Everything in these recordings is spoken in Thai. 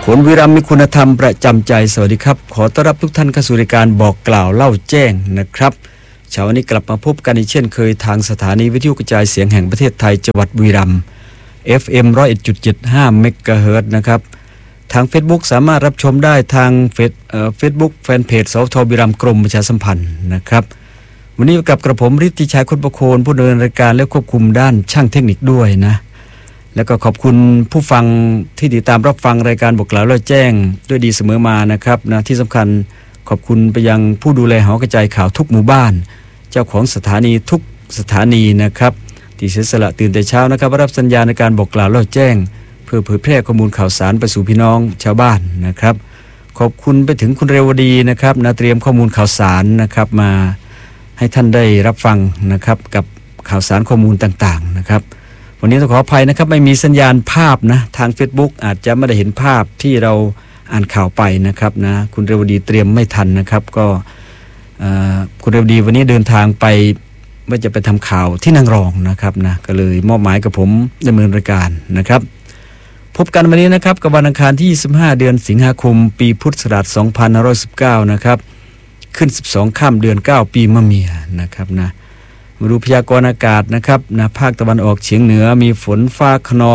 คนบุรีรัมย์มีคุณธรรมประจำใจสวัสดีครับขอต้อนรับทุกท่านเข้าสู่รายการบอกกล่าวเล่าแจ้งนะครับเช้าวันนี้กลับมาพบกันอีกเช่นเคยทางสถานีวิทยุกระจายเสียงแห่งประเทศไทยจังหวัดบุรีรัมย์ FM 101.75 เมกะเฮิรตซ์นะครับทาง Facebook สามารถรับชมได้ทางFacebook แฟนเพจสทบุรีรัมย์กรมประชาสัมพันธ์นะครับวันนี้กับกระผมฤทธิชัยคนประโคนผู้ดำเนินรายการและควบคุมด้านช่างเทคนิคด้วยนะแล้วก็ขอบคุณผู้ฟังที่ติดตามรับฟังรายการบอกกล่าวเล่าแจ้งด้วยดีเสมอมานะครับนะที่สำคัญขอบคุณไปยังผู้ดูแลหอกระจายข่าวทุกหมู่บ้านเจ้าของสถานีทุกสถานีนะครับที่เสียสละตื่นแต่เช้านะครับรับสัญญาณในการบอกกล่าวเล่าแจ้งเพื่อเผยแพร่ข้อมูลข่าวสารไปสู่พี่น้องชาวบ้านนะครับขอบคุณไปถึงคุณเรวดีนะครับนะเตรียมข้อมูลข่าวสารนะครับมาให้ท่านได้รับฟังนะครับกับข่าวสารข้อมูลต่างๆนะครับวันนี้ต้องขออภัยนะครับไม่มีสัญญาณภาพนะทาง Facebook อาจจะไม่ได้เห็นภาพที่เราอ่านข่าวไปนะครับนะคุณเรวดีเตรียมไม่ทันนะครับก็คุณเรวดีวันนี้เดินทางไปว่าจะไปทำข่าวที่นางรองนะครับนะก็เลยมอบหมายกับผมดำเนินรายการนะครับพบกันวันนี้นะครับกับวันอังคารที่25เดือนสิงหาคมปีพุทธศักราช2519นะครับขึ้น12ค่ำเดือน9ปีมะเมียนะครับนะมาดูพยากรณ์อากาศนะครับนะภาคตะวันออกเฉียงเหนือมีฝนฟ้าคะนอง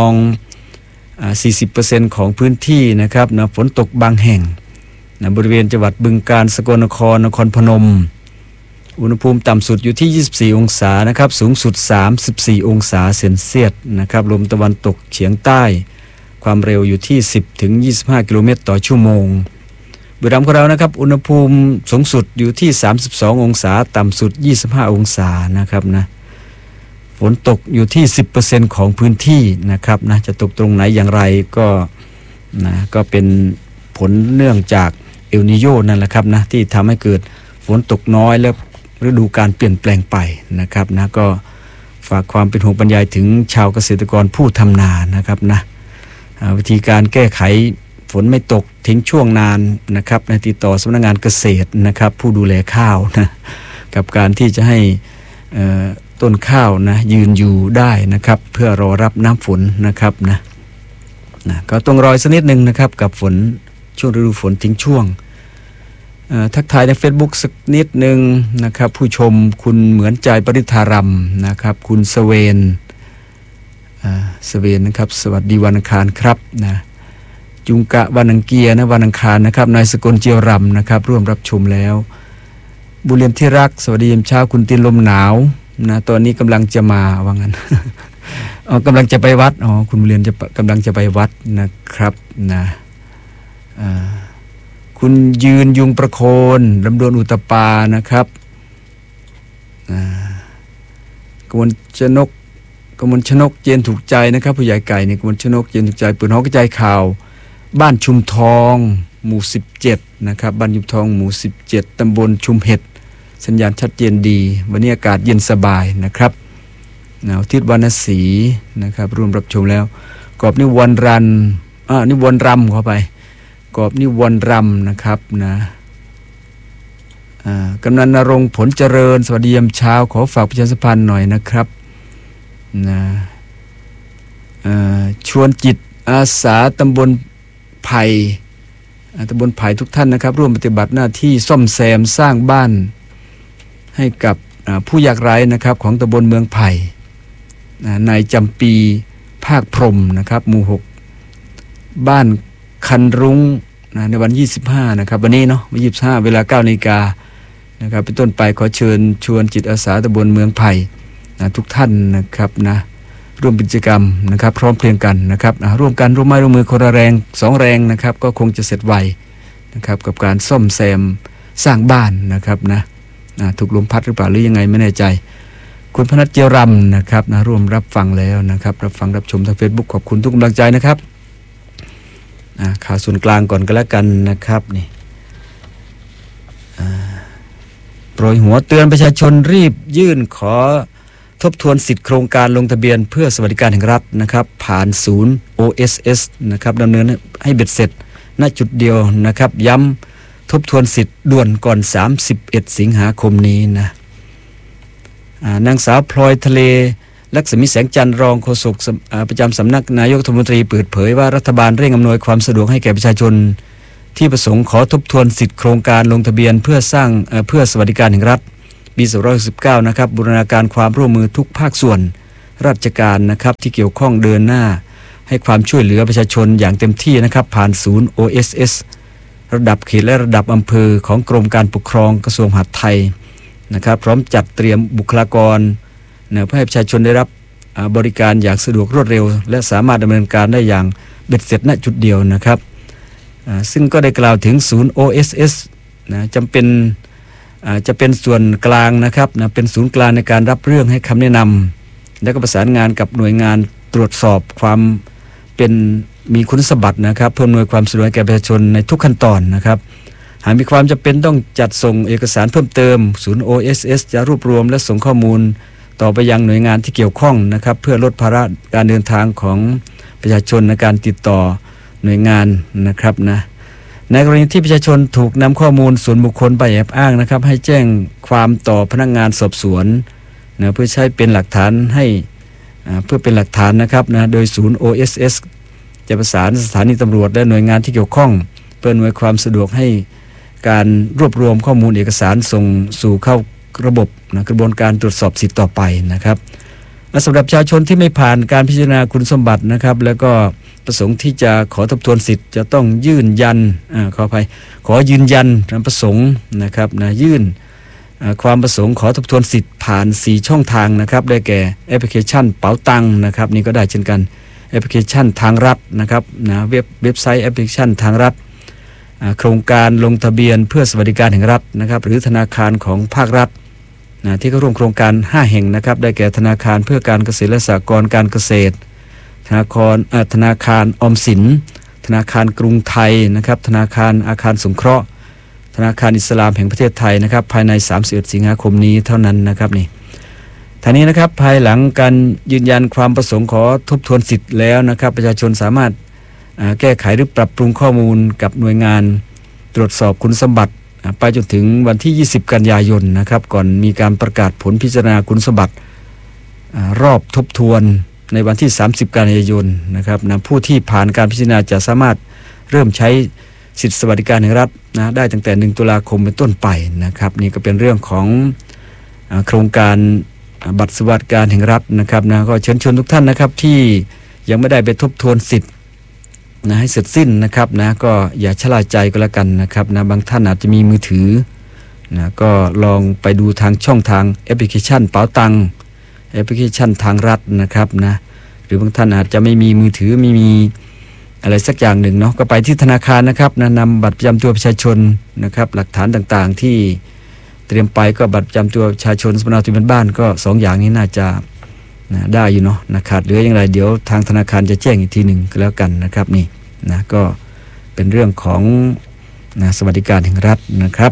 40% ของพื้นที่นะครับนะฝนตกบางแห่งนะบริเวณจังหวัดบึงกาฬสกลนครนครพนมอุณหภูมิต่ำสุดอยู่ที่24องศานะครับสูงสุด34องศาเซนเซียสนะครับลมตะวันตกเฉียงใต้ความเร็วอยู่ที่10ถึง25กิโลเมตรต่อชั่วโมงบุรีรัมย์ของเรานะครับอุณหภูมิสูงสุดอยู่ที่32องศาต่ำสุด25องศานะครับนะฝนตกอยู่ที่ 10% ของพื้นที่นะครับนะจะตกตรงไหนอย่างไรก็เป็นผลเนื่องจากเอลนีโญนั่นแหละครับนะที่ทำให้เกิดฝนตกน้อยและฤดูการเปลี่ยนแปลงไปนะครับนะก็ฝากความเป็นห่วงบรรยายถึงชาวเกษตรกรผู้ทำนานะครับนะวิธีการแก้ไขฝนไม่ตกทิ้งช่วงนานนะครับในติดต่อสำนักงานเกษตรนะครับผู้ดูแลข้าวนะกับการที่จะให้ต้นข้าวนะยืนอยู่ได้นะครับเพื่อรอรับน้ำฝนนะครับนะก็ต้องรอสักนิดนึงนะครับกับฝนช่วงฤดูฝนทิ้งช่วงทักทายใน Facebook สักนิดนึงนะครับผู้ชมคุณเหมือนใจปริธารัมนะครับคุณสเวนนะครับสวัสดีวันอังคารครับนะจุงกะวันอังเกียนะวันอังคารนะครับนายสกลเจียวรำนะครับร่วมรับชมแล้วบุเรียนที่รักสวัสดียามเช้าคุณตินลมหนาวนะตอนนี้กำลังจะมาว่างั้น กำลังจะไปวัดคุณบุเรียนจะกำลังจะไปวัดนะครับนะคุณยืนยุงประโคนลำดวนอุตปานะครับกมลชนกเจนถูกใจนะครับผู้ใหญ่ไก่เนี่ยกมลชนกเจนถูกใจเปิดหอกระจายข่าวบ้านชุมทองหมู่17นะครับบ้านชุมทองหมู่17ตำบลชุมเห็ดสัญญาณชัดเจนดีวันนี้อากาศเย็นสบายนะครับทิศวรรณศรีนะครับร่วมรับชมแล้วกอบนิวรณ์รันนิวรณ์รำเข้าไปกอบนิวรณ์รำนะครับนะกำนันณรงค์ผลเจริญสวัสดียามเช้าขอฝากประชาสัมพันธ์หน่อยนะครับนะชวนจิตอาสาตำบลไผ่ทุกท่านนะครับร่วมปฏิบัติหน้าที่ซ่อมแซมสร้างบ้านให้กับผู้ยากไร้นะครับของตำบลเมืองไผ่นายจำปีภาคพรหมนะครับหมู่6บ้านคันรุ้งในวัน25นะครับวันนี้เนาะวัน25เวลา 9:00 นนะครับเป็นต้นไปขอเชิญชวนจิตอาสาตำบลเมืองไผ่ทุกท่านนะครับนะร่วมกิจกรรมนะครับพร้อมเพรียงกันนะครับร่วมกันร่วมไม้ร่วมมือคนละแรง2แรงนะครับก็คงจะเสร็จไวนะครับกับการซ่อมแซมสร้างบ้านนะครับนะถูกลมพัดหรือเปล่าหรือยังไงไม่แน่ใจคุณพนัทเจียวรำนะครับนะร่วมรับฟังแล้วนะครับรับฟังรับชมทาง Facebook ขอบคุณทุกกำลังใจนะครับข่าวส่วนกลางก่อนก็แล้วกันนะครับนี่โปรยหัวเตือนประชาชนรีบยื่นขอทบทวนสิทธิโครงการลงทะเบียนเพื่อสวัสดิการแห่งรัฐนะครับผ่านศูนย์ OSS นะครับดำเนินให้เบ็ดเสร็จณจุดเดียวนะครับย้ำทบทวนสิทธิ์ด่วนก่อน31สิงหาคมนี้นะนางสาวพลอยทะเลลักษมีแสงจันทร์รองโฆษกประจำสำนักนายกรัฐมนตรีเปิดเผยว่ารัฐบาลเร่งอำนวยความสะดวกให้แก่ประชาชนที่ประสงค์ขอทบทวนสิทธิโครงการลงทะเบียนเพื่อสร้างเพื่อสวัสดิการแห่งรัฐปี2569นะครับบูรณาการความร่วมมือทุกภาคส่วนราชการนะครับที่เกี่ยวข้องเดินหน้าให้ความช่วยเหลือประชาชนอย่างเต็มที่นะครับผ่านศูนย์ OSS ระดับเขตและระดับอำเภอของกรมการปกครองกระทรวงมหาดไทยนะครับพร้อมจัดเตรียมบุคลากรเพื่อให้ประชาชนได้รับบริการอย่างสะดวกรวดเร็วและสามารถดำเนินการได้อย่างเบ็ดเสร็จณจุดเดียวนะครับซึ่งก็ได้กล่าวถึงศูนย์ OSS นะจะเป็นส่วนกลางนะครับเป็นศูนย์กลางในการรับเรื่องให้คำแนะนำและก็ประสานงานกับหน่วยงานตรวจสอบความเป็นมีคุณสมบัตินะครับเพื่ออำนวยความสะดวกแก่ประชาชนในทุกขั้นตอนนะครับหากมีความจำเป็นต้องจัดส่งเอกสารเพิ่มเติมศูนย์ OSS จะรวบรวมและส่งข้อมูลต่อไปยังหน่วยงานที่เกี่ยวข้องนะครับเพื่อลดภาระการเดินทางของประชาชนในการติดต่อหน่วยงานนะครับในกรณีที่ประชาชนถูกนำข้อมูลส่วนบุคคลไปแอบอ้างนะครับให้แจ้งความต่อพนักงานสอบสวนเพื่อใช้เป็นหลักฐานให้เพื่อเป็นหลักฐานนะครับโดยศูนย์ OSS จะประสานสถานีตำรวจและหน่วยงานที่เกี่ยวข้องเพื่ออำนวยความสะดวกให้การรวบรวมข้อมูลเอกสารส่งสู่เข้าระบบกระบวนการตรวจสอบสิทธิต่อไปนะครับสำหรับประชาชนที่ไม่ผ่านการพิจารณาคุณสมบัตินะครับแล้วก็ประสงค์ที่จะขอทบทวนสิทธิ์จะต้องยื่นยันขอยืนยันประสงค์นะครับยื่นความประสงค์ขอทบทวนสิทธิ์ผ่าน4ช่องทางนะครับได้แก่แอปพลิเคชันเป๋าตังนะครับนี่ก็ได้เช่นกันแอปพลิเคชันทางรัฐนะครับเว็บไซต์แอปพลิเคชันทางรัฐโครงการลงทะเบียนเพื่อสวัสดิการแห่งรัฐนะครับหรือธนาคารของภาครัฐที่เข้าร่วมโครงการ5แห่งนะครับได้แก่ธนาคารเพื่อการเกษตรและสหกรณ์การเกษตรธนาคารออมสินธนาคารกรุงไทยนะครับธนาคารอาคารสงเคราะห์ธนาคารอิสลามแห่งประเทศไทยนะครับภายใน31สิงหาคมนี้เท่านั้นนะครับนี่ท่านี้นะครับภายหลังการยืนยันความประสงค์ขอทบทวนสิทธิ์แล้วนะครับประชาชนสามารถแก้ไขหรือปรับปรุงข้อมูลกับหน่วยงานตรวจสอบคุณสมบัติไปจนถึงวันที่20กันยายนนะครับก่อนมีการประกาศผลพิจารณาคุณสมบัติรอบทบทวนในวันที่30กันยายนนะครับผู้ที่ผ่านการพิจารณาจะสามารถเริ่มใช้สิทธิสวัสดิการแห่งรัฐได้ตั้งแต่1ตุลาคมเป็นต้นไปนะครับนี่ก็เป็นเรื่องของโครงการบัตรสวัสดิการแห่งรัฐนะครับก็เชิญชวนทุกท่านนะครับที่ยังไม่ได้ไปทบทวนสิทธิ์ให้เสร็จสิ้นนะครับก็อย่าชะล่าใจก็แล้วกันนะครับบางท่านอาจจะมีมือถือก็ลองไปดูทางช่องทางแอปพลิเคชันเป๋าตังแอปพลิเคชันทางรัฐนะครับหรือบางท่านอาจจะไม่มีมือถือไม่มีอะไรสักอย่างหนึ่งเนาะก็ไปที่ธนาคารนะครับนำบัตรประจำตัวประชาชนนะครับหลักฐานต่างๆที่เตรียมไปก็บัตรประจำตัวประชาชนสำเนาทะเบียนบ้านก็2อย่างนี้น่าจะได้อยู่เนาะขาดเหลืออย่างไรเดี๋ยวทางธนาคารจะแจ้งอีกทีหนึ่งก็แล้วกันนะครับนี่ก็เป็นเรื่องของสวัสดิการแห่งรัฐนะครับ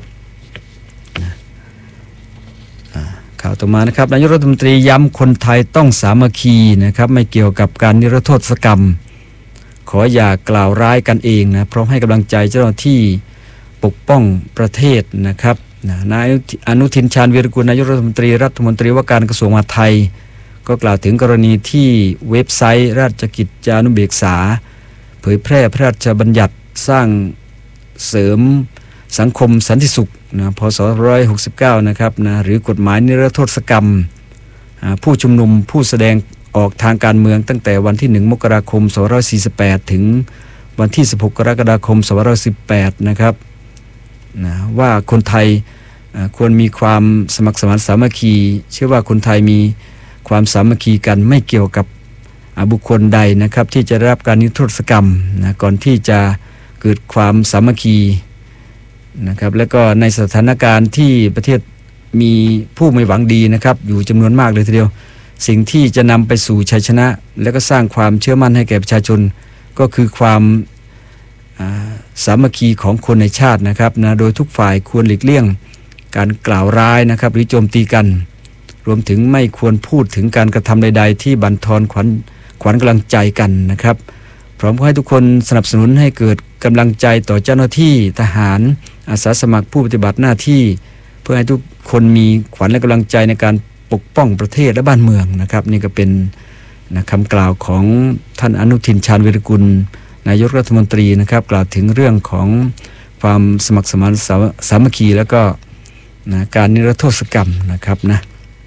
ข่าวต่อมานะครับนายกรัฐมนตรีย้ำคนไทยต้องสามัคคีนะครับไม่เกี่ยวกับการนิรโทษกรรมขออย่ากล่าวร้ายกันเองพร้อมให้กำลังใจเจ้าหน้าที่ปกป้องประเทศนะครับนายอนุทินชาญวีรกุลนายกรัฐมนตรีว่าการกระทรวงมหาดไทยก็กล่าวถึงกรณีที่เว็บไซต์ราชกิจจานุเบกษาเผยแพร่พระราชบัญญัติสร้างเสริมสังคมสันติสุขพ.ศ. 169นะครับหรือกฎหมายนิรโทษกรรมผู้ชุมนุมผู้แสดงออกทางการเมืองตั้งแต่วันที่1มกราคม2548ถึงวันที่16กรกฎาคม2518นะครับว่าคนไทยควรมีความสมัครสมานสามัคคีเชื่อว่าคนไทยมีความสามัคคีกันไม่เกี่ยวกับบุคคลใดนะครับที่จะได้รับการนิรโทษกรรมก่อนที่จะเกิดความสามัคคีนะครับและก็ในสถานการณ์ที่ประเทศมีผู้ไม่หวังดีนะครับอยู่จำนวนมากเลยทีเดียวสิ่งที่จะนำไปสู่ชัยชนะและก็สร้างความเชื่อมั่นให้แก่ประชาชนก็คือความสามัคคีของคนในชาตินะครับโดยทุกฝ่ายควรหลีกเลี่ยงการกล่าวร้ายนะครับหรือโจมตีกันรวมถึงไม่ควรพูดถึงการกระทำใดๆที่บั่นทอนขวัญกำลังใจกันนะครับพร้อมให้ทุกคนสนับสนุนให้เกิดกำลังใจต่อเจ้าหน้าที่ทหารอาสาสมัครผู้ปฏิบัติหน้าที่เพื่อให้ทุกคนมีขวัญและกำลังใจในการปกป้องประเทศและบ้านเมืองนะครับนี่ก็เป็นคำกล่าวของท่านอนุทินชาญวีรกุลนายกรัฐมนตรีนะครับกล่าวถึงเรื่องของความสมัครสมานสามัคคีแล้วก็การนิรโทษกรรมนะครับนะ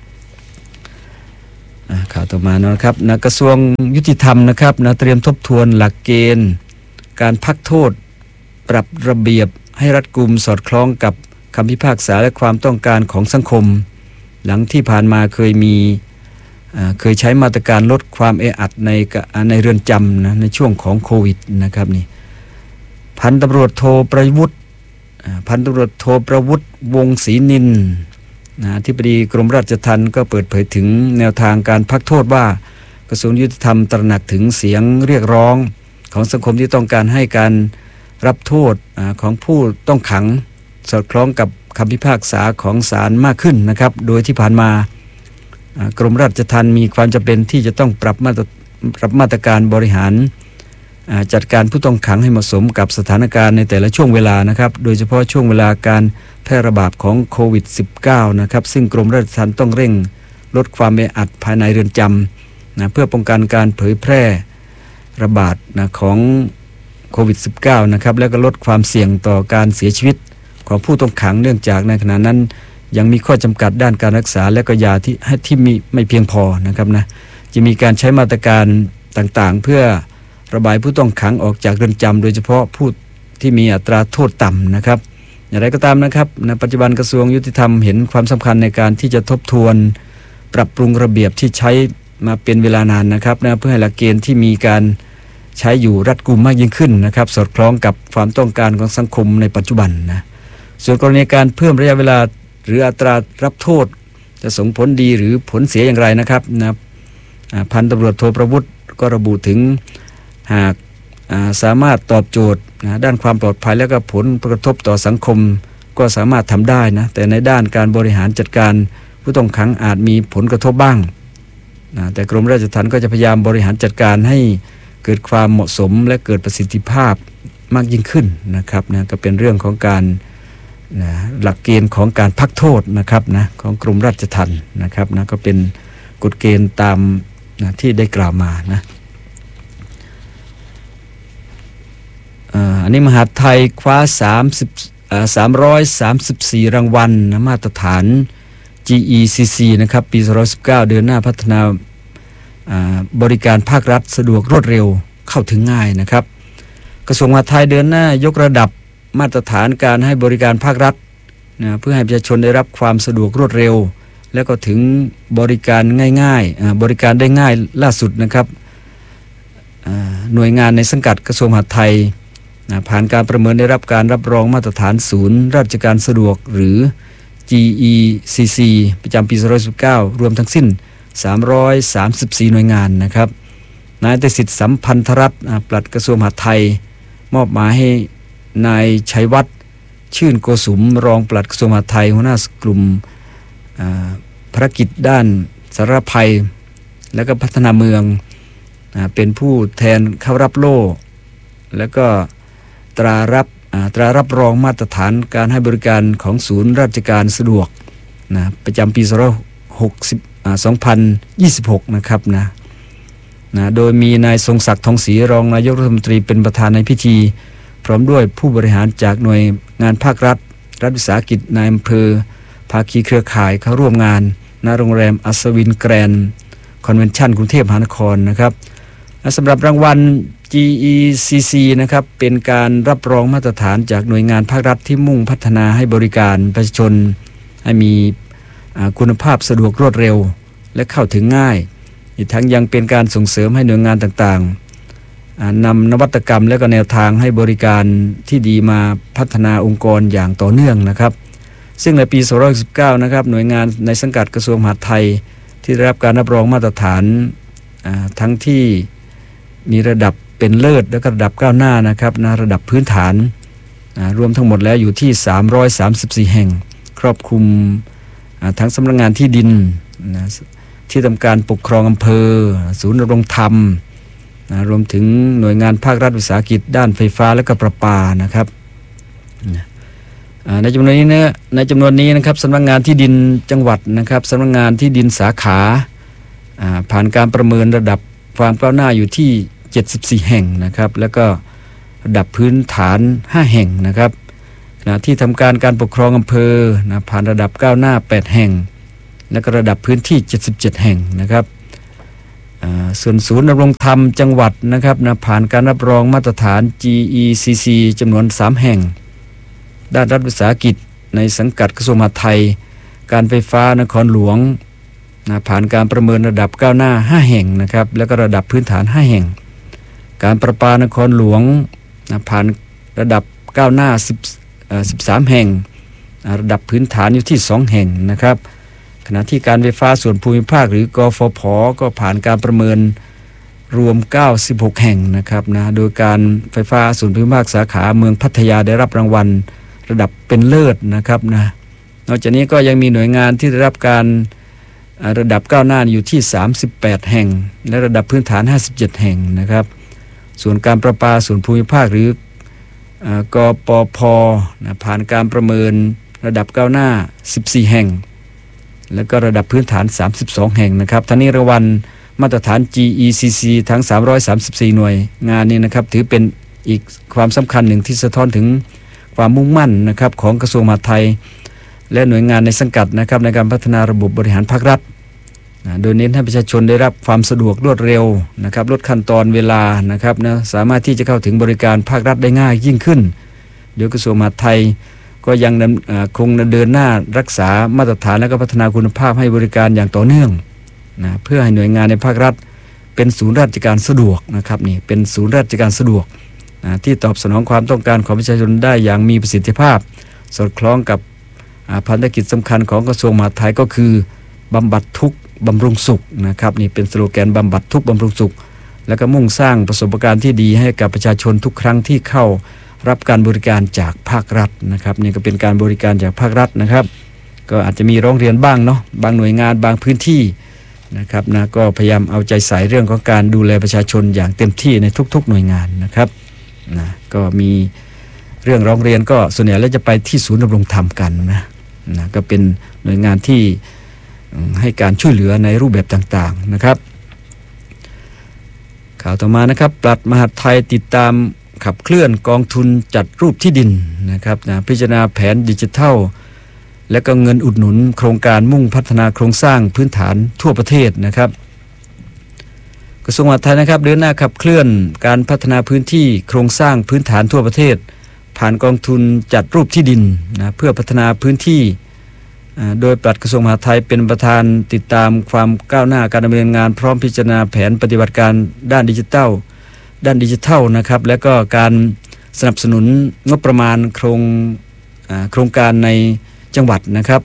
ข่าวต่อมานะครับกระทรวงยุติธรรมนะครับเตรียมทบทวนหลักเกณฑ์การพักโทษปรับระเบียบให้รัดกุมสอดคล้องกับคำพิพากษาและความต้องการของสังคมหลังที่ผ่านมาเคยใช้มาตรการลดความแออัดในเรือนจำนะในช่วงของโควิดนะครับนี่พันตำรวจโทประวุฒิวงศ์ศรีนินอธิบดีกรมราชทัณฑ์ก็เปิดเผยถึงแนวทางการพักโทษว่ากระทรวงยุติธรรมตระหนักถึงเสียงเรียกร้องของสังคมที่ต้องการให้การรับโทษของผู้ต้องขังสอดคล้องกับคำพิพากษาของศาลมากขึ้นนะครับโดยที่ผ่านมากรมราชทัณฑ์มีความจำเป็นที่จะต้องปรับมาตรการบริหารจัดการผู้ต้องขังให้เหมาะสมกับสถานการณ์ในแต่ละช่วงเวลานะครับโดยเฉพาะช่วงเวลาการแพร่ระบาดของโควิด -19 นะครับซึ่งกรมราชทัณฑ์ต้องเร่งลดความแออัดภายในเรือนจำเพื่อป้องกันการเผยแพร่ระบาดของโควิด -19 นะครับแล้วก็ลดความเสี่ยงต่อการเสียชีวิตของผู้ต้องขังเนื่องจากในขณะนั้นยังมีข้อจำกัดด้านการรักษาและก็ยาที่มีไม่เพียงพอนะครับนะจะมีการใช้มาตรการต่างๆเพื่อระบายผู้ต้องขังออกจากเรือนจำโดยเฉพาะผู้ที่มีอัตราโทษต่ำนะครับอย่างไรก็ตามนะครับในปัจจุบันกระทรวงยุติธรรมเห็นความสำคัญในการที่จะทบทวนปรับปรุงระเบียบที่ใช้มาเป็นเวลานานนะครับเพื่อให้หลักเกณฑ์ที่มีการใช้อยู่รัดกุมมากยิ่งขึ้นนะครับสอดคล้องกับความต้องการของสังคมในปัจจุบันนะส่วนกรณีการเพิ่มระยะเวลาหรืออัตรารับโทษจะส่งผลดีหรือผลเสียอย่างไรนะครับพันตำรวจโทประวุฒิก็ระบุถึงหากสามารถตอบโจทย์ด้านความปลอดภัยและก็ผลกระทบต่อสังคมก็สามารถทำได้นะแต่ในด้านการบริหารจัดการผู้ต้องขังอาจมีผลกระทบบ้างแต่กรมราชทัณฑ์ก็จะพยายามบริหารจัดการให้เกิดความเหมาะสมและเกิดประสิทธิภาพมากยิ่งขึ้นนะครับก็เป็นเรื่องของการหลักเกณฑ์ของการพักโทษนะครับของกรมราชทัณฑ์นะครับก็เป็นกฎเกณฑ์ตามที่ได้กล่าวมานะอันนี้มหาดไทยคว้า334 รางวัลมาตรฐาน GECC นะครับปี2019เดือนหน้าพัฒนาบริการภาครัฐสะดวกรวดเร็วเข้าถึงง่ายนะครับกระทรวงมหาดไทยเดือนหน้ายกระดับมาตรฐานการให้บริการภาครัฐเพื่อให้ประชาชนได้รับความสะดวกรวดเร็วและก็ถึงบริการง่ายๆบริการได้ง่ายล่าสุดนะครับหน่วยงานในสังกัดกระทรวงมหาดไทยผ่านการประเมินได้รับการรับรองมาตรฐานศูนย์ราชการสะดวกหรือ GECC ประจำปี2019รวมทั้งสิ้น334หน่วยงานนะครับนายเตสิทธิ์สัมพันธรัตน์ปลัดกระทรวงมหาดไทยมอบหมายให้นายชัยวัฒน์ชื่นโกสุมรองปลัดกระทรวงมหาดไทยหัวหน้ากลุ่มภารกิจด้านสาธารณภัยและก็พัฒนาเมืองเป็นผู้แทนเข้ารับโล่แล้วก็ตรารับรองมาตรฐานการให้บริการของศูนย์ราชการสะดวกประจำปี2026นะครับโดยมีนายทรงศักดิ์ทองศรีรองนายกรัฐมนตรีเป็นประธานในพิธีพร้อมด้วยผู้บริหารจากหน่วยงานภาครัฐรัฐวิสาหกิจนายอำเภอภาคีเครือข่ายเข้าร่วมงานณโรงแรมอัศวินแกรนด์คอนเวนชั่นกรุงเทพมหานครนะครับสำหรับรางวัล GECC นะครับเป็นการรับรองมาตรฐานจากหน่วยงานภาครัฐที่มุ่งพัฒนาให้บริการประชาชนให้มีคุณภาพสะดวกรวดเร็วและเข้าถึงง่ายอีกทั้งยังเป็นการส่งเสริมให้หน่วยงานต่างๆนำนวัตกรรมและก็แนวทางให้บริการที่ดีมาพัฒนาองค์กรอย่างต่อเนื่องนะครับซึ่งในปี2019นะครับหน่วยงานในสังกัดกระทรวงมหาดไทยที่ได้รับการรับรองมาตรฐานทั้งที่มีระดับเป็นเลิศและก็ระดับก้าวหน้านะครับระดับพื้นฐานรวมทั้งหมดแล้วอยู่ที่334แห่งครอบคลุมทั้งสำนักงานที่ดินที่ทำการปกครองอำเภอศูนย์ดำรงธรรมรวมถึงหน่วยงานภาครัฐวิสาหกิจด้านไฟฟ้าและก็ประปานะครับในจำนวนนี้นะครับสำนักงานที่ดินจังหวัดนะครับสำนักงานที่ดินสาขาผ่านการประเมินระดับความก้าวหน้าอยู่ที่74แห่งนะครับแล้วก็ระดับพื้นฐาน5แห่งนะครับขณะที่ทำการปกครองอำเภอนะผ่านระดับก้าวหน้า8แห่งและก็ระดับพื้นที่77แห่งนะครับส่วนศูนย์ดำรงธรรมจังหวัดนะครับนะผ่านการรับรองมาตรฐาน GECC จำนวน3แห่งด้านรัฐวิสาหกิจในสังกัดกระทรวงมหาดไทยการไฟฟ้านครหลวงนะผ่านการประเมินระดับก้าวหน้า5แห่งนะครับแล้วก็ระดับพื้นฐาน5แห่งการประปานครหลวงนะผ่านระดับก้าวหน้า13แห่งระดับพื้นฐานอยู่ที่2แห่งนะครับขณะที่การไฟฟ้าส่วนภูมิภาคหรือกฟผ.ก็ผ่านการประเมินรวม96แห่งนะครับนะโดยการไฟฟ้าส่วนภูมิภาคสาขาเมืองพัทยาได้รับรางวัลระดับเป็นเลิศนะครับนะนอกจากนี้ก็ยังมีหน่วยงานที่ได้รับการระดับก้าวหน้าอยู่ที่38แห่งและระดับพื้นฐาน57แห่งนะครับส่วนการประปาส่วนภูมิภาคหรือกปพ.นะผ่านการประเมินระดับก้าวหน้า14แห่งแล้วก็ระดับพื้นฐาน32แห่งนะครับทั้งนี้รางวัลมาตรฐาน GECC ทั้ง334หน่วยงานนี้นะครับถือเป็นอีกความสำคัญหนึ่งที่สะท้อนถึงความมุ่งมั่นนะครับของกระทรวงมหาดไทยและหน่วยงานในสังกัดนะครับในการพัฒนาระบบบริหารภาครัฐโดยเน้นให้ประชาชนได้รับความสะดวกรวดเร็วนะครับลดขั้นตอนเวลานะครับนะสามารถที่จะเข้าถึงบริการภาครัฐได้ง่ายยิ่งขึ้นโดยกระทรวงมหาดไทยก็ยังคงเดินหน้ารักษามาตรฐานและก็พัฒนาคุณภาพให้บริการอย่างต่อเนื่องนะเพื่อให้หน่วยงานในภาครัฐเป็นศูนย์ราชการสะดวกนะครับนี่เป็นศูนย์ราชการสะดวกนะที่ตอบสนองความต้องการของประชาชนได้อย่างมีประสิทธิภาพสอดคล้องกับภารกิจสำคัญของกระทรวงมหาดไทยก็คือบำบัดทุกข์บำรุงสุขนะครับนี่เป็นสโลแกนบำบัดทุกข์บำรุงสุขแล้วก็มุ่งสร้างประสบการณ์ที่ดีให้กับประชาชนทุกครั้งที่เข้ารับการบริการจากภาครัฐนะครับนี่ก็เป็นการบริการจากภาครัฐนะครับก็อาจจะมีร้องเรียนบ้างเนาะบางหน่วยงานบางพื้นที่นะครับนะก็พยายามเอาใจใส่เรื่องของการดูแลประชาชนอย่างเต็มที่ในทุกๆหน่วยงานนะครับนะก็มีเรื่องร้องเรียนก็ส่วนใหญ่แล้วจะไปที่ศูนย์ดำรงธรรมกันนะก็เป็นหน่วยงานที่ให้การช่วยเหลือในรูปแบบต่างๆนะครับข่าวต่อมานะครับปลัดมหาดไทยติดตามขับเคลื่อนกองทุนจัดรูปที่ดินนะครับพิจารณาแผนดิจิทัลและก็เงินอุดหนุนโครงการมุ่งพัฒนาโครงสร้างพื้นฐานทั่วประเทศนะครับกระทรวงมหาดไทยนะครับเดินหน้าขับเคลื่อนการพัฒนาพื้นที่โครงสร้างพื้นฐานทั่วประเทศผ่านกองทุนจัดรูปที่ดินนะเพื่อพัฒนาพื้นที่โดยปลัดกระทรวงมหาดไทยเป็นประธานติดตามความก้าวหน้าการดำเนินงานพร้อมพิจารณาแผนปฏิบัติการด้านดิจิทัลนะครับและก็การสนับสนุนงบประมาณโครงการในจังหวัดนะครับ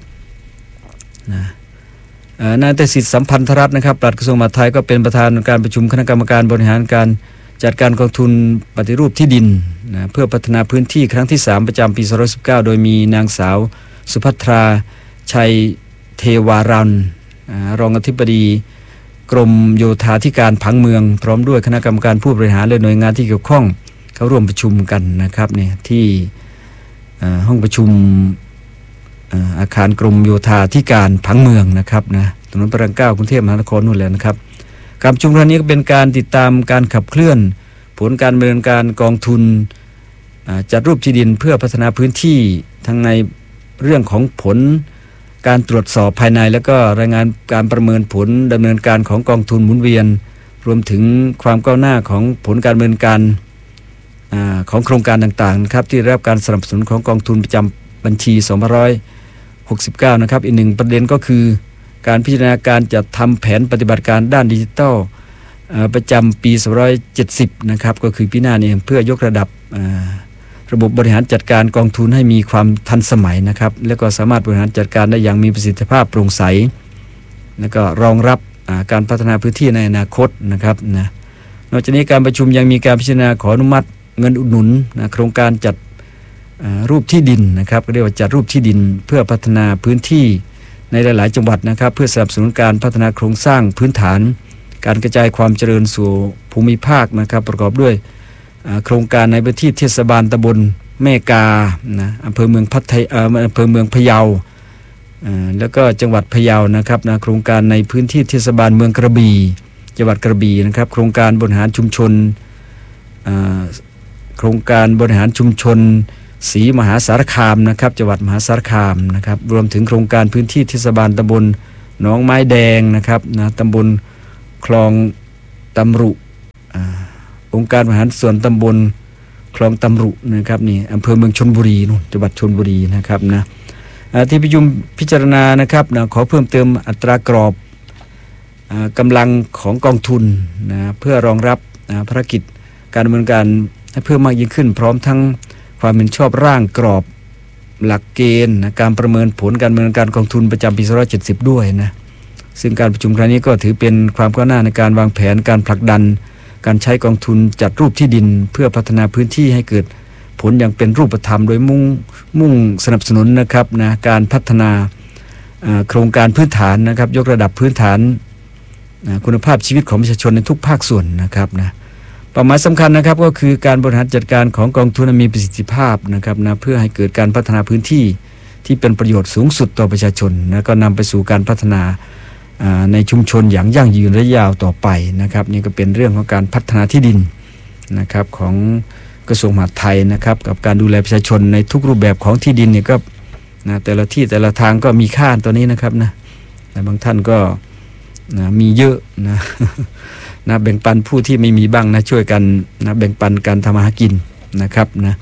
นายเตสิทธิ์สัมพันธรัตน์นะครับปลัดกระทรวงมหาดไทยก็เป็นประธานการประชุมคณะกรรมการบริหารการจัดการกองทุนปฏิรูปที่ดินเพื่อพัฒนาพื้นที่ครั้งที่3ประจำปี2019โดยมีนางสาวสุภัทราชัยเทวารันรองอธิบดีกรมโยธาธิการผังเมืองพร้อมด้วยคณะกรรมการผู้บริหารและหน่วยงานที่เกี่ยวข้องเข้าร่วมประชุมกันนะครับเนี่ยที่ห้องประชุมอาคารกรมโยธาธิการผังเมืองนะครับนะถนนพระราม9กรุงเทพมหานครนู่นแหละนะครับการประชุมครั้งนี้ก็เป็นการติดตามการขับเคลื่อนผลการดำเนินการกองทุนจัดรูปที่ดินเพื่อพัฒนาพื้นที่ทั้งในเรื่องของผลการตรวจสอบภายในแล้วก็รายงานการประเมินผลดำเนินการของกองทุนหมุนเวียนรวมถึงความก้าวหน้าของผลการดำเนินการของโครงการต่างๆนะครับที่ได้รับการสนับสนุนของกองทุนประจำบัญชี2569นะครับอีกหนึ่งประเด็นก็คือการพิจารณาการจัดทำแผนปฏิบัติการด้านดิจิทัลประจำปี2570นะครับก็คือปีหน้านี้เพื่อยกระดับระบบบริหารจัดการกองทุนให้มีความทันสมัยนะครับและก็สามารถบริหารจัดการได้อย่างมีประสิทธิภาพโปร่งใสและก็รองรับการพัฒนาพื้นที่ในอนาคตนะครับนะนอกจากนี้การประชุมยังมีการพิจารณาขออนุมัติเงินอุดหนุนโครงการจัดรูปที่ดินนะครับเรียกว่าจัดรูปที่ดินเพื่อพัฒนาพื้นที่ในหลายๆจังหวัดนะครับเพื่อสนับสนุนการพัฒนาโครงสร้างพื้นฐานการกระจายความเจริญสู่ภูมิภาคนะครับประกอบด้วยโครงการในพื้นที่เทศบาลตำบลแม่กานะอำเภอเมืองอำเภอเมืองพะเยาแล้วก็จังหวัดพะเยานะครับนะโครงการในพื้นที่เทศบาลเมืองกระบี่จังหวัดกระบี่นะครับโครงการบริหารชุมชนโครงการบริหารชุมชนศรีมหาสารคามนะครับจังหวัดมหาสารคามนะครับรวมถึงโครงการพื้นที่เทศบาลตำบลหนองไม้แดงนะครับนะตำบลคลองตำรุองค์การบริหารส่วนตำบลคลองตำรุนะครับนี่อำเภอเมืองชลบุรีนู่นจังหวัดชลบุรีนะครับนะที่ประชุมพิจารณานะครับนะขอเพิ่มเติมอัตรากรอบกำลังของกองทุนนะเพื่อรองรับภารกิจการดำเนินการให้เพิ่มมากยิ่งขึ้นพร้อมทั้งความเห็นชอบร่างกรอบหลักเกณฑ์นะการประเมินผลการดำเนินการกองทุนประจำปี2570ด้วยนะซึ่งการประชุมครั้งนี้ก็ถือเป็นความก้าวหน้าในการวางแผนการผลักดันการใช้กองทุนจัดรูปที่ดินเพื่อพัฒนาพื้นที่ให้เกิดผลอย่างเป็นรูปธรรมโดยมุ่งสนับสนุนนะครับนะการพัฒนาโครงการพื้นฐานนะครับยกระดับพื้นฐานคุณภาพชีวิตของประชาชนในทุกภาคส่วนนะครับนะเป้าหมายสำคัญนะครับก็คือการบริหารจัดการของกองทุนมีประสิทธิภาพนะครับนะเพื่อให้เกิดการพัฒนาพื้นที่ที่เป็นประโยชน์สูงสุดต่อประชาชนและก็นำไปสู่การพัฒนาในชุมชนอย่างยั่งยืนและยาวต่อไปนะครับนี่ก็เป็นเรื่องของการพัฒนาที่ดินนะครับของกระทรวงมหาดไทยนะครับกับการดูแลประชาชนในทุกรูปแบบของที่ดินเนี่ยก็นะแต่ละที่แต่ละทางก็มีค่าตัวนี้นะครับนะแต่บางท่านก็นะมีเยอะนะนะแบ่งปันผู้ที่ไม่มีบ้างนะช่วยกันนะแบ่งปันการทำมาหากินนะครับนะ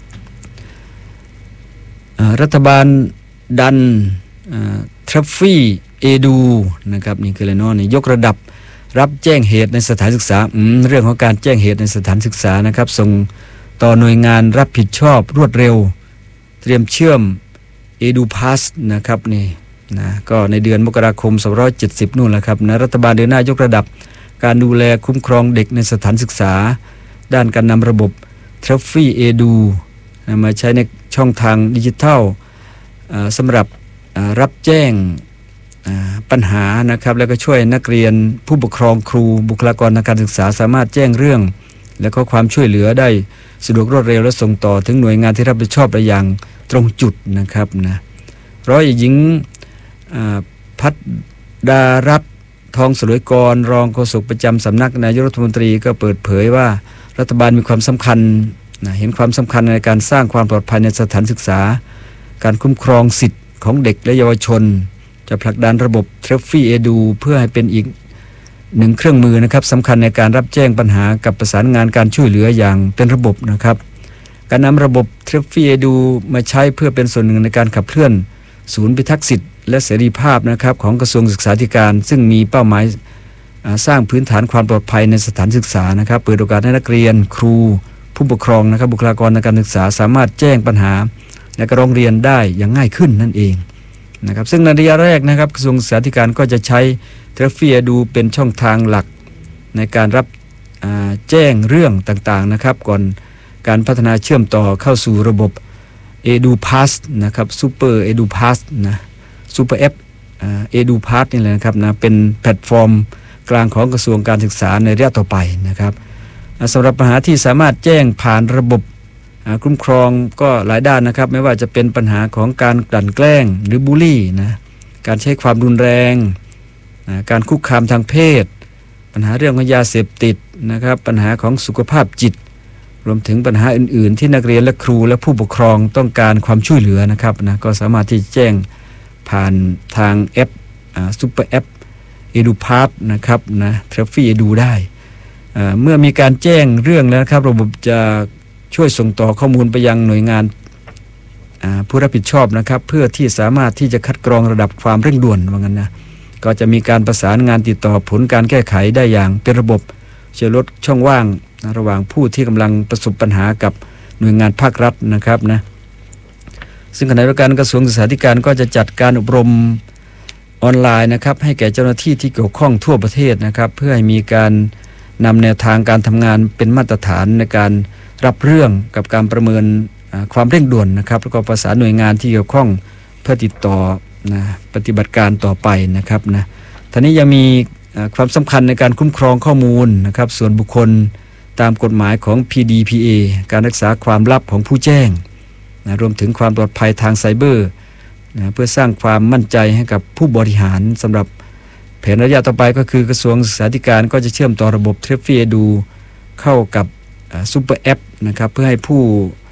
รัฐบาลดันทรัฟฟี่เอดูนะครับนี่คืออะไรเนาะนี่ยกระดับรับแจ้งเหตุในสถานศึกษาเรื่องของการแจ้งเหตุในสถานศึกษานะครับส่งต่อหน่วยงานรับผิดชอบรวดเร็วเตรียมเชื่อม Edu Pass นะครับนี่นะก็ในเดือนมกราคม2570นู่นแหละครับนะรัฐบาลเดินหน้ายกระดับการดูแลคุ้มครองเด็กในสถานศึกษาด้านการนำระบบ Trophy Edu มาใช้ในช่องทางดิจิทัลสำหรับรับแจ้งปัญหานะครับแล้วก็ช่วยนักเรียนผู้ปกครองครูบุคลากรทางการศึกษาสามารถแจ้งเรื่องและก็ความช่วยเหลือได้สะดวกรวดเร็วและส่งต่อถึงหน่วยงานที่รับผิดชอบได้อย่างตรงจุดนะครับนะร้อยหญิงพัฒดารัตน์ทองสลวยกรรองโฆษกประจำสำนักนายกรัฐมนตรีก็เปิดเผยว่ารัฐบาลมีความสำคัญเห็นความสำคัญในการสร้างความปลอดภัยในสถานศึกษาการคุ้มครองสิทธิ์ของเด็กและเยาวชนจะผลักดันระบบ Trophy Edu เพื่อให้เป็นอีกหนึ่งเครื่องมือนะครับสำคัญในการรับแจ้งปัญหากับประสานงานการช่วยเหลืออย่างเป็นระบบนะครับการนำระบบ Trophy Edu มาใช้เพื่อเป็นส่วนหนึ่งในการขับเคลื่อนศูนย์พิทักษ์สิทธิและเสรีภาพนะครับของกระทรวงศึกษาธิการซึ่งมีเป้าหมายสร้างพื้นฐานความปลอดภัยในสถานศึกษานะครับเปิดโอกาสให้นักเรียนครูผู้ปกครองนะครับบุคลากรทางการศึกษาสามารถแจ้งปัญหาและก็ร้องเรียนได้อย่างง่ายขึ้นนั่นเองนะครับซึ่งในระยะแรกนะครับกระทรวงศึกษาธิการก็จะใช้ Trophy Edu เป็นช่องทางหลักในการรับแจ้งเรื่องต่างๆนะครับก่อนการพัฒนาเชื่อมต่อเข้าสู่ระบบ Edu Pass นะครับ Super Edu Pass นะ Super App Edu Pass นี่แหละนะครับนะเป็นแพลตฟอร์มกลางของกระทรวงการศึกษาในระยะต่อไปนะครับสำหรับปัญหาที่สามารถแจ้งผ่านระบบคุ้มครองก็หลายด้านนะครับไม่ว่าจะเป็นปัญหาของการกลั่นแกล้งหรือบูลลี่นะการใช้ความรุนแรงการคุกคามทางเพศปัญหาเรื่องของยาเสพติดนะครับปัญหาของสุขภาพจิตรวมถึงปัญหาอื่นๆที่นักเรียนและครูและผู้ปกครองต้องการความช่วยเหลือนะครับนะก็สามารถที่จะแจ้งผ่านทางแอปซุปเปอร์แอป Edu Pass นะครับนะ Trophy Edu ได้เมื่อมีการแจ้งเรื่องแล้วนะครับระบบจะช่วยส่งต่อข้อมูลไปยังหน่วยงานผู้รับผิดชอบนะครับเพื่อที่สามารถที่จะคัดกรองระดับความเร่งด่วนว่างั้นนะก็จะมีการประสานงานติดต่อผลการแก้ไขได้อย่างเป็นระบบช่วยลดช่องว่างระหว่างผู้ที่กำลังประสบปัญหากับหน่วยงานภาครัฐนะครับนะซึ่งขณะเดียวกันกระทรวงศึกษาธิการก็จะจัดการอบรมออนไลน์นะครับให้แก่เจ้าหน้าที่ที่เกี่ยวข้องทั่วประเทศนะครับเพื่อให้มีการนำแนวทางการทำงานเป็นมาตรฐานในการรับเรื่องกับการประเมินความเร่งด่วนนะครับแล้วก็ประสานหน่วยงานที่เกี่ยวข้องเพื่อติดต่อปฏิบัติการต่อไปนะครับนะท่านี้ยังมีความสำคัญในการคุ้มครองข้อมูลนะครับส่วนบุคคลตามกฎหมายของ PDPA การรักษาความลับของผู้แจ้งนะรวมถึงความปลอดภัยทางไซเบอร์นะเพื่อสร้างความมั่นใจให้กับผู้บริหารสำหรับแผนระยะต่อไปก็คือกระทรวงศึกษาธิการก็จะเชื่อมต่อระบบ Treffy Edu เข้ากับซุปเปอร์แอปนะครับเพื่อให้ผู้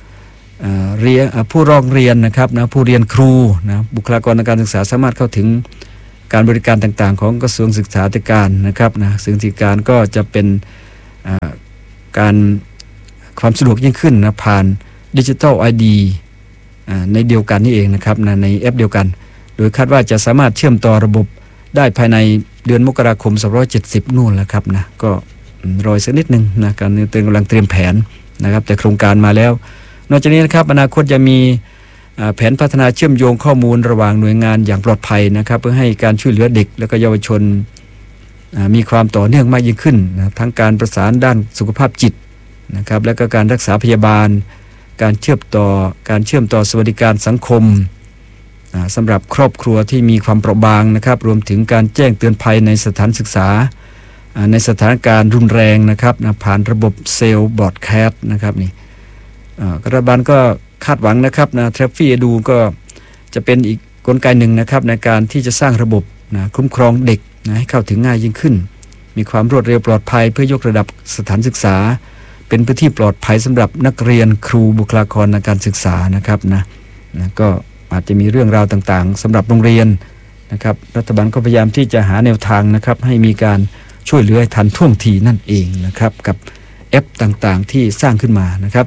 ร้องเรียนนะครับนะผู้เรียนครูนะบุคลากรทางการศึกษาสามารถเข้าถึงการบริการต่างๆของกระทรวงศึกษาธิการนะครับนะศึกษาธิการก็จะเป็นการความสะดวกยิ่งขึ้นนะผ่านดิจิทัล ID ในเดียวกันนี่เองนะครับนะในแอปเดียวกันโดยคาดว่าจะสามารถเชื่อมต่อระบบได้ภายในเดือนมกราคม2570นู่นแหละครับนะก็รอสักนิดนึงนะการกำลังเตรียมแผนนะครับแต่โครงการมาแล้วนอกจากนี้นะครับอนาคตจะมีแผนพัฒนาเชื่อมโยงข้อมูลระหว่างหน่วยงานอย่างปลอดภัยนะครับเพื่อให้การช่วยเหลือเด็กและก็เยาวชนมีความต่อเนื่องมากยิ่งขึ้นนะทั้งการประสานด้านสุขภาพจิตนะครับและก็การรักษาพยาบาลการเชื่อมต่อสวัสดิการสังคมสำหรับครอบครัวที่มีความเปราะบางนะครับรวมถึงการแจ้งเตือนภัยในสถานศึกษาในสถานการณ์รุนแรงนะครับผ่านระบบเซลล์บอร์ดแคสต์นะครับนี่รัฐบาลก็คาดหวังนะครับนะ Treffy Edu ก็จะเป็นอีกกลไกหนึ่งนะครับในการที่จะสร้างระบบนะคุ้มครองเด็กนะให้เข้าถึงง่ายยิ่งขึ้นมีความรวดเร็วปลอดภัยเพื่อยกระดับสถานศึกษาเป็นพื้นที่ปลอดภัยสำหรับนักเรียนครูบุคลากรทางการศึกษานะครับนะก็อาจจะมีเรื่องราวต่างๆสำหรับโรงเรียนนะครับรัฐบาลก็พยายามที่จะหาแนวทางนะครับให้มีการช่วยเหลือทันท่วงทีนั่นเองนะครับกับแอปต่างๆที่สร้างขึ้นมานะครับ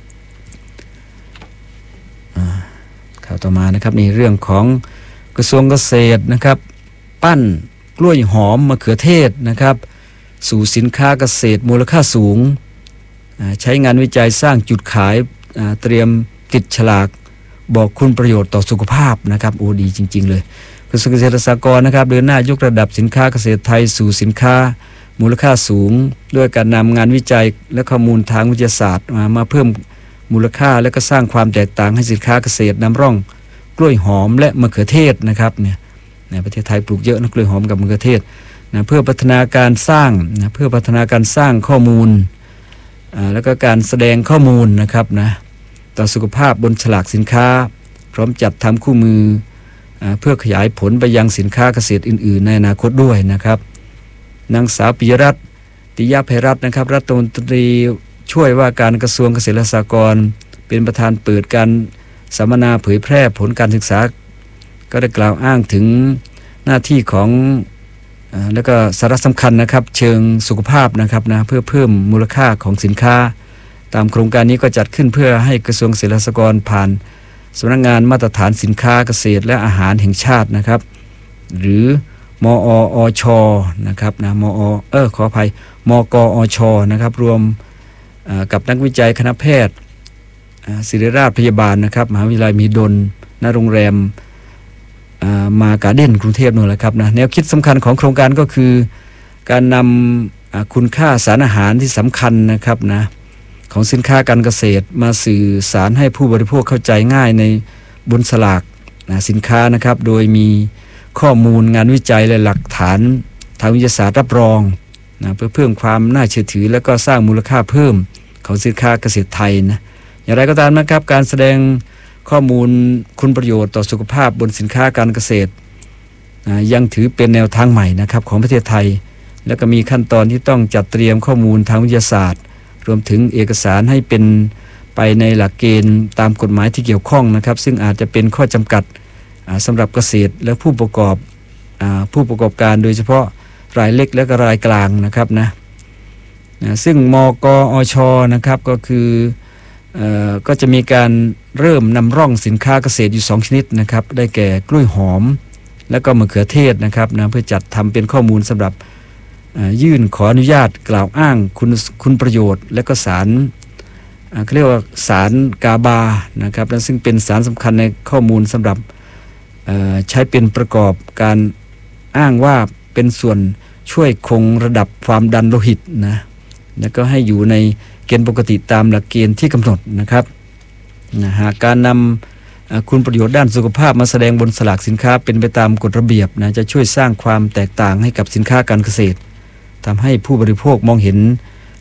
ข่าวต่อมานะครับนี่เรื่องของกระทรวงเกษตรนะครับปั้นกล้วยหอมมะเขือเทศนะครับสู่สินค้าเกษตรมูลค่าสูงใช้งานวิจัยสร้างจุดขายเตรียมติดฉลากบอกคุณประโยชน์ต่อสุขภาพนะครับโอ้ดีจริงๆเลยกระทรวงเกษตรและสหกรณ์นะครับเดินหน้ายกระดับสินค้าเกษตรไทยสู่สินค้ามูลค่าสูงด้วยการนำงานวิจัยและข้อมูลทางวิทยาศาสตร์มาเพิ่มมูลค่าและก็สร้างความแตกต่างให้สินค้าเกษตรนำร่องกล้วยหอมและมะเขือเทศนะครับเนี่ยในประเทศไทยปลูกเยอะนะกล้วยหอมกับมะเขือเทศนะเพื่อพัฒนาการสร้างข้อมูลแล้วก็การแสดงข้อมูลนะครับนะต่อสุขภาพบนฉลากสินค้าพร้อมจัดทำคู่มือเพื่อขยายผลไปยังสินค้าเกษตรอื่นๆในอนาคตด้วยนะครับนางสาวปิยรัตน์ติยะไพรัตน์นะครับรัฐมนตรีช่วยว่าการกระทรวงเกษตรและสหกรณ์เป็นประธานเปิดการสัมมนาเผยแพร่ผลการศึกษาก็ได้กล่าวอ้างถึงหน้าที่ของแล้วก็สาระสำคัญนะครับเชิงสุขภาพนะครับนะเพื่อเพิ่มมูลค่าของสินค้าตามโครงการนี้ก็จัดขึ้นเพื่อให้กระทรวงเกษตรและสหกรณ์ผ่านสำนักงานมาตรฐานสินค้าเกษตรและอาหารแห่งชาตินะครับหรือมออชนะครับนะขออภัยมกอชนะครับรวมกับนักวิจัยคณะแพทย์ศิริราชพยาบาลนะครับมหาวิทยาลัยมหิดลณโรงแรมมาการ์เด้นกรุงเทพนู่นแหละครับนะแนวคิดสำคัญของโครงการก็คือการนำคุณค่าสารอาหารที่สำคัญนะครับนะของสินค้าการเกษตรมาสื่อสารให้ผู้บริโภคเข้าใจง่ายในบนฉลากสินค้านะครับโดยมีข้อมูลงานวิจัยและหลักฐานทางวิทยาศาสตร์รับรองเพื่อเพิ่มความน่าเชื่อถือและก็สร้างมูลค่าเพิ่มของสินค้าเกษตรไทยนะอย่างไรก็ตามนะครับการแสดงข้อมูลคุณประโยชน์ต่อสุขภาพบนสินค้าการเกษตรยังถือเป็นแนวทางใหม่นะครับของประเทศไทยและก็มีขั้นตอนที่ต้องจัดเตรียมข้อมูลทางวิทยาศาสตร์รวมถึงเอกสารให้เป็นไปในหลักเกณฑ์ตามกฎหมายที่เกี่ยวข้องนะครับซึ่งอาจจะเป็นข้อจำกัดสำหรับเกษตรและผู้ประกอบการโดยเฉพาะรายเล็กและก็รายกลางนะครับนะซึ่งมกอชนะครับก็คือก็จะมีการเริ่มนำร่องสินค้าเกษตรอยู่2ชนิดนะครับได้แก่กล้วยหอมและก็มะเขือเทศนะครับนะเพื่อจัดทำเป็นข้อมูลสำหรับยื่นขออนุญาตกล่าวอ้างคุณประโยชน์และก็สารเขาเรียกว่าสารกาบานะครับและซึ่งเป็นสารสำคัญในข้อมูลสำหรับใช้เป็นประกอบการอ้างว่าเป็นส่วนช่วยคงระดับความดันโลหิตนะแล้วก็ให้อยู่ในเกณฑ์ปกติตามหลักเกณฑ์ที่กำหนดนะครับหากการนำคุณประโยชน์ด้านสุขภาพมาแสดงบนสลากสินค้าเป็นไปตามกฎระเบียบนะจะช่วยสร้างความแตกต่างให้กับสินค้าการเกษตรทำให้ผู้บริโภคมองเห็น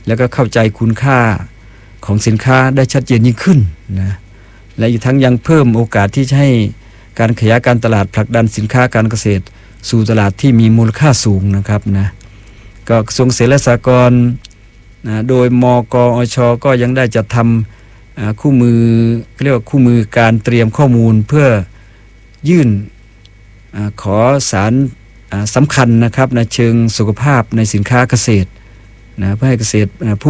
แล้วก็เข้าใจคุณค่าของสินค้าได้ชัดเจนยิ่งขึ้นนะและอีกทั้งยังเพิ่มโอกาสที่จะให้การขยายการตลาดผลักดันสินค้าการเกษตรสู่ตลาดที่มีมูลค่าสูงนะครับนะก็กระทรวงเกษตรและสหกรณ์โดยมกอชก็ยังได้จัดทำคู่มือเรียกว่าคู่มือการเตรียมข้อมูลเพื่อยื่นขอสารสำคัญนะครับในเชิงสุขภาพในสินค้าเกษตรนะเพื่อให้เกษตรผู้